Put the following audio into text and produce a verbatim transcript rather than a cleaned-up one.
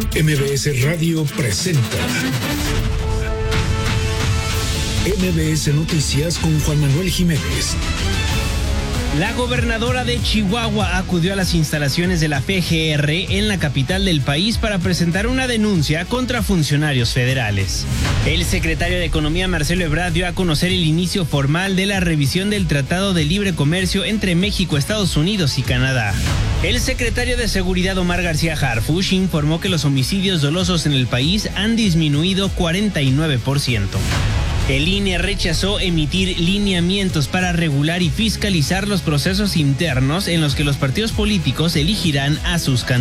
M B S Radio presenta M B S Noticias con Juan Manuel Jiménez. La gobernadora de Chihuahua acudió a las instalaciones de la F G R en la capital del país para presentar una denuncia contra funcionarios federales. El secretario de Economía, Marcelo Ebrard, dio a conocer el inicio formal de la revisión del Tratado de Libre Comercio entre México, Estados Unidos y Canadá. El secretario de Seguridad, Omar García Harfuch, informó que los homicidios dolosos en el país han disminuido cuarenta y nueve por ciento. El I N E rechazó emitir lineamientos para regular y fiscalizar los procesos internos en los que los partidos políticos elegirán a sus candidatos.